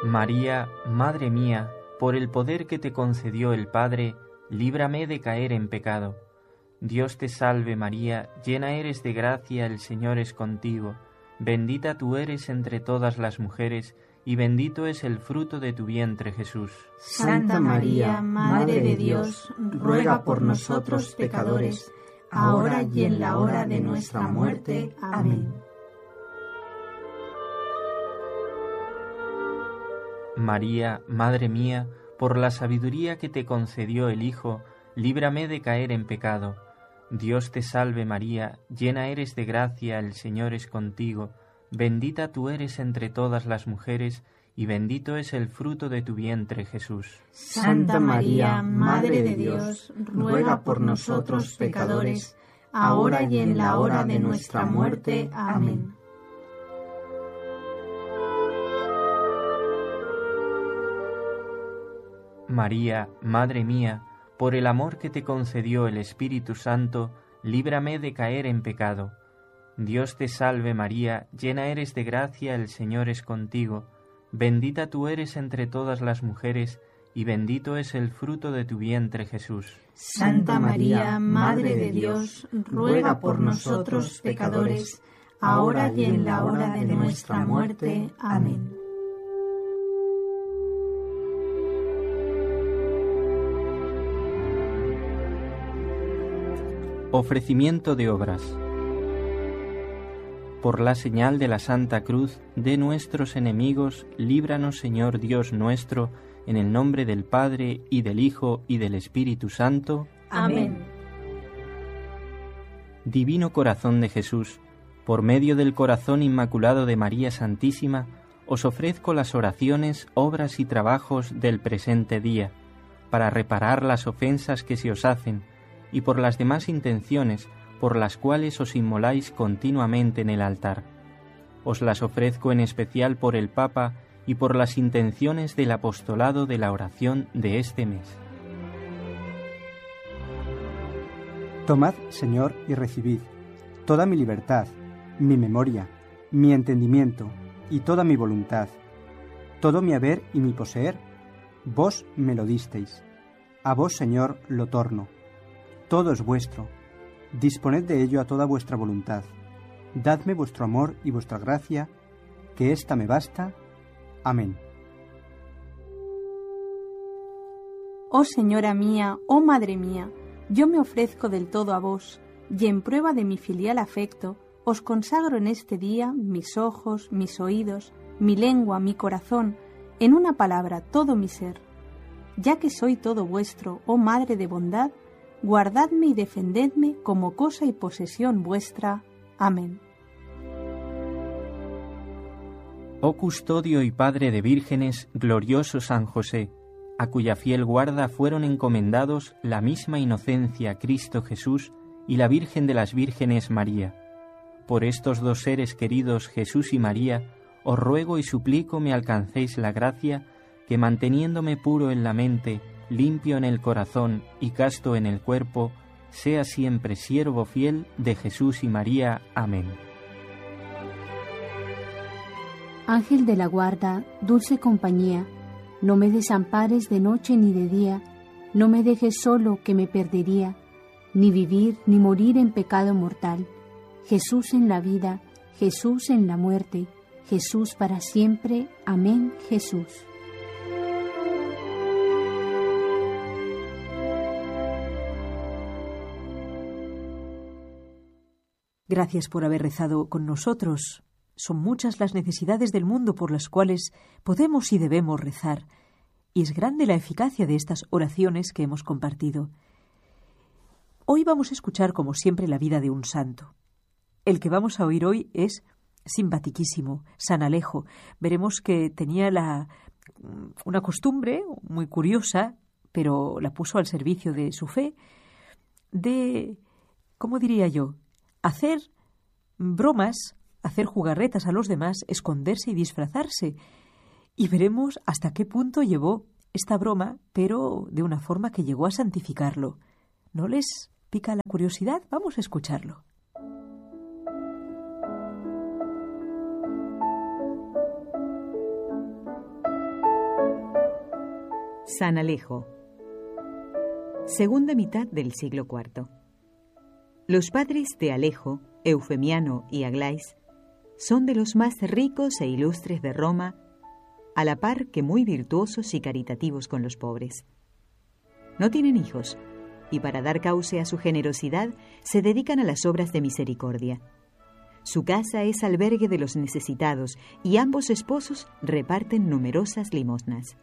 María, Madre mía, por el poder que te concedió el Padre, líbrame de caer en pecado. Dios te salve María, llena eres de gracia, el Señor es contigo. Bendita tú eres entre todas las mujeres, y bendito es el fruto de tu vientre, Jesús. Santa María, Madre de Dios, ruega por nosotros pecadores, ahora y en la hora de nuestra muerte. Amén. María, Madre mía, por la sabiduría que te concedió el Hijo, líbrame de caer en pecado. Dios te salve María, llena eres de gracia, el Señor es contigo. Bendita tú eres entre todas las mujeres, y bendito es el fruto de tu vientre, Jesús. Santa María, Madre de Dios, ruega por nosotros pecadores, ahora y en la hora de nuestra muerte. Amén. María, Madre mía, por el amor que te concedió el Espíritu Santo, líbrame de caer en pecado. Dios te salve María, llena eres de gracia, el Señor es contigo. Bendita tú eres entre todas las mujeres, y bendito es el fruto de tu vientre, Jesús. Santa María, Madre de Dios, ruega por nosotros pecadores, ahora y en la hora de nuestra muerte. Amén. Ofrecimiento de obras. Por la señal de la Santa Cruz de nuestros enemigos, líbranos, Señor Dios nuestro, en el nombre del Padre, y del Hijo, y del Espíritu Santo. Amén. Divino Corazón de Jesús, por medio del corazón inmaculado de María Santísima, os ofrezco las oraciones, obras y trabajos del presente día, para reparar las ofensas que se os hacen, y por las demás intenciones por las cuales os inmoláis continuamente en el altar. Os las ofrezco en especial por el Papa y por las intenciones del apostolado de la oración de este mes. Tomad, Señor, y recibid toda mi libertad, mi memoria, mi entendimiento y toda mi voluntad, todo mi haber y mi poseer, vos me lo disteis. A vos, Señor, lo torno. Todo es vuestro. Disponed de ello a toda vuestra voluntad. Dadme vuestro amor y vuestra gracia, que ésta me basta. Amén. Oh Señora mía, oh Madre mía, yo me ofrezco del todo a vos, y en prueba de mi filial afecto, os consagro en este día mis ojos, mis oídos, mi lengua, mi corazón, en una palabra, todo mi ser. Ya que soy todo vuestro, oh Madre de bondad, guardadme y defendedme como cosa y posesión vuestra. Amén. Oh custodio y padre de vírgenes, glorioso San José, a cuya fiel guarda fueron encomendados la misma inocencia Cristo Jesús y la Virgen de las Vírgenes María. Por estos dos seres queridos, Jesús y María, os ruego y suplico me alcancéis la gracia que, manteniéndome puro en la mente, limpio en el corazón y casto en el cuerpo, sea siempre siervo fiel de Jesús y María. Amén. Ángel de la guarda, dulce compañía, no me desampares de noche ni de día, no me dejes solo que me perdería, ni vivir ni morir en pecado mortal. Jesús en la vida, Jesús en la muerte, Jesús para siempre. Amén, Jesús. Gracias por haber rezado con nosotros. Son muchas las necesidades del mundo por las cuales podemos y debemos rezar, y es grande la eficacia de estas oraciones que hemos compartido. Hoy vamos a escuchar, como siempre, la vida de un santo. El que vamos a oír hoy es simpaticísimo, San Alejo. Veremos que tenía una costumbre muy curiosa, pero la puso al servicio de su fe, de, ¿cómo diría yo?, hacer bromas, hacer jugarretas a los demás, esconderse y disfrazarse. Y veremos hasta qué punto llevó esta broma, pero de una forma que llegó a santificarlo. ¿No les pica la curiosidad? Vamos a escucharlo. San Alejo. Segunda mitad del siglo IV. Los padres de Alejo, Eufemiano y Aglais, son de los más ricos e ilustres de Roma, a la par que muy virtuosos y caritativos con los pobres. No tienen hijos, y para dar cauce a su generosidad se dedican a las obras de misericordia. Su casa es albergue de los necesitados y ambos esposos reparten numerosas limosnas.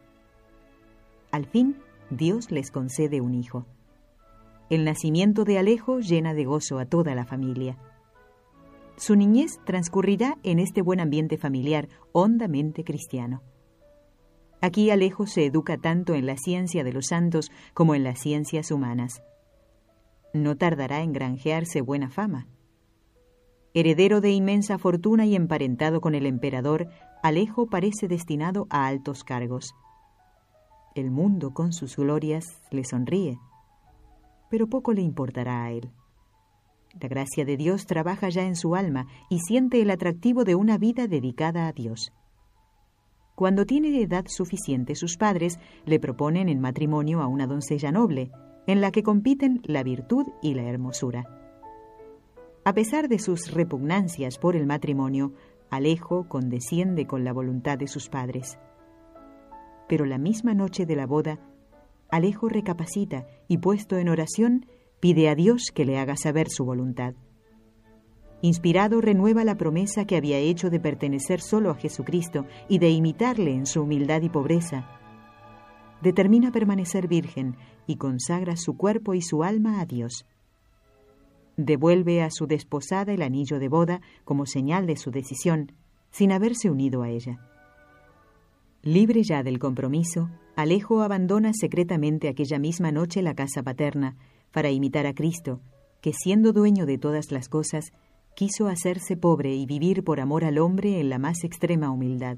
Al fin, Dios les concede un hijo. El nacimiento de Alejo llena de gozo a toda la familia. Su niñez transcurrirá en este buen ambiente familiar hondamente cristiano. Aquí Alejo se educa tanto en la ciencia de los santos como en las ciencias humanas. No tardará en granjearse buena fama. Heredero de inmensa fortuna y emparentado con el emperador, Alejo parece destinado a altos cargos. El mundo con sus glorias le sonríe, pero poco le importará a él. La gracia de Dios trabaja ya en su alma y siente el atractivo de una vida dedicada a Dios. Cuando tiene edad suficiente, sus padres le proponen en matrimonio a una doncella noble, en la que compiten la virtud y la hermosura. A pesar de sus repugnancias por el matrimonio, Alejo condesciende con la voluntad de sus padres. Pero la misma noche de la boda, Alejo recapacita y, puesto en oración, pide a Dios que le haga saber su voluntad. Inspirado, renueva la promesa que había hecho de pertenecer solo a Jesucristo y de imitarle en su humildad y pobreza. Determina permanecer virgen y consagra su cuerpo y su alma a Dios. Devuelve a su desposada el anillo de boda como señal de su decisión, sin haberse unido a ella. Libre ya del compromiso, Alejo abandona secretamente aquella misma noche la casa paterna para imitar a Cristo, que siendo dueño de todas las cosas, quiso hacerse pobre y vivir por amor al hombre en la más extrema humildad.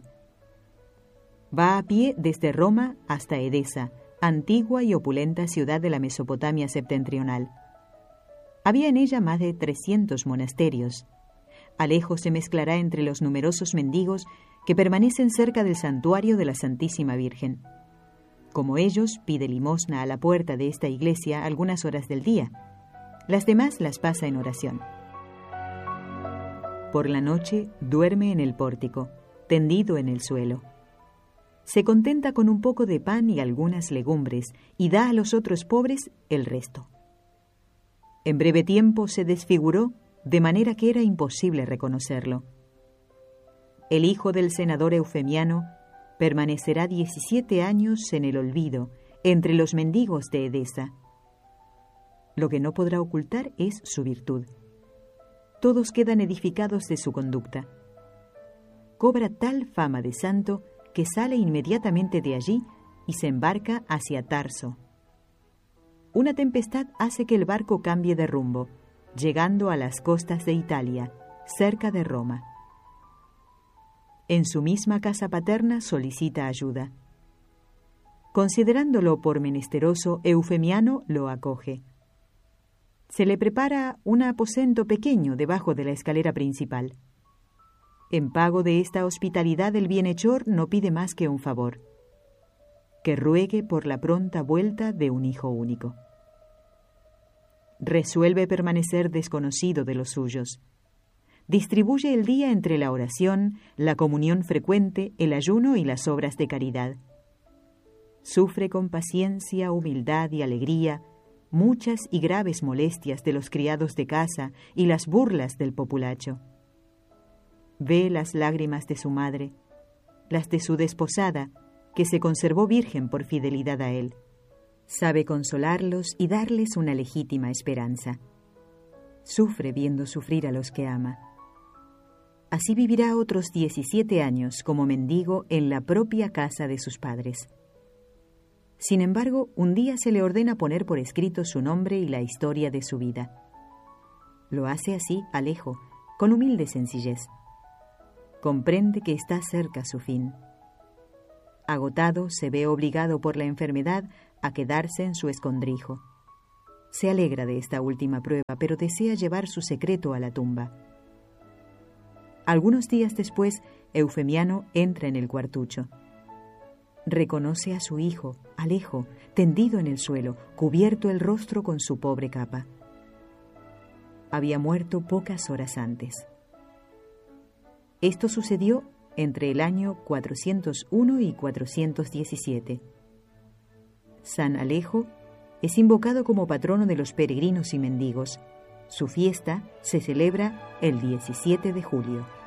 Va a pie desde Roma hasta Edesa, antigua y opulenta ciudad de la Mesopotamia septentrional. Había en ella más de 300 monasterios. Alejo se mezclará entre los numerosos mendigos que permanecen cerca del santuario de la Santísima Virgen. Como ellos, pide limosna a la puerta de esta iglesia algunas horas del día. Las demás las pasa en oración. Por la noche duerme en el pórtico, tendido en el suelo. Se contenta con un poco de pan y algunas legumbres y da a los otros pobres el resto. En breve tiempo se desfiguró, de manera que era imposible reconocerlo. El hijo del senador Eufemiano permanecerá 17 años en el olvido, entre los mendigos de Edesa. Lo que no podrá ocultar es su virtud. Todos quedan edificados de su conducta. Cobra tal fama de santo que sale inmediatamente de allí y se embarca hacia Tarso. Una tempestad hace que el barco cambie de rumbo, llegando a las costas de Italia, cerca de Roma. En su misma casa paterna solicita ayuda. Considerándolo por menesteroso, Eufemiano lo acoge. Se le prepara un aposento pequeño debajo de la escalera principal. En pago de esta hospitalidad, el bienhechor no pide más que un favor: que ruegue por la pronta vuelta de un hijo único. Resuelve permanecer desconocido de los suyos. Distribuye el día entre la oración, la comunión frecuente, el ayuno y las obras de caridad. Sufre con paciencia, humildad y alegría muchas y graves molestias de los criados de casa y las burlas del populacho. Ve las lágrimas de su madre, las de su desposada, que se conservó virgen por fidelidad a él. Sabe consolarlos y darles una legítima esperanza. Sufre viendo sufrir a los que ama. Así vivirá otros 17 años como mendigo en la propia casa de sus padres. Sin embargo, un día se le ordena poner por escrito su nombre y la historia de su vida. Lo hace así Alejo, con humilde sencillez. Comprende que está cerca su fin. Agotado, se ve obligado por la enfermedad a quedarse en su escondrijo. Se alegra de esta última prueba, pero desea llevar su secreto a la tumba. Algunos días después, Eufemiano entra en el cuartucho. reconoce a su hijo, Alejo, tendido en el suelo, cubierto el rostro con su pobre capa. Había muerto pocas horas antes. Esto sucedió entre el año 401 y 417. San Alejo es invocado como patrono de los peregrinos y mendigos. Su fiesta se celebra el 17 de julio.